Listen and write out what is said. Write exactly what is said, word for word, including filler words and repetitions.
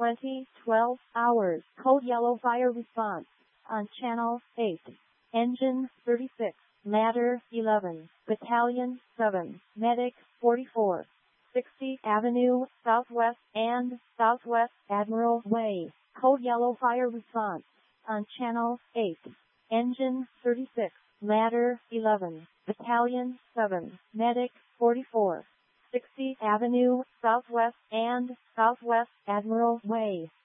twenty twelve hours. Code Yellow Fire Response on Channel eight. Engine thirty-six. Matter eleven. Battalion seven. Medic forty-four. sixtieth Avenue, Southwest and Southwest Admiral Way. Code Yellow Fire Response on Channel eight. Engine thirty-six. Matter eleven. Battalion seven. Medic forty-four. sixtieth Avenue, Southwest and Southwest Admiral Way.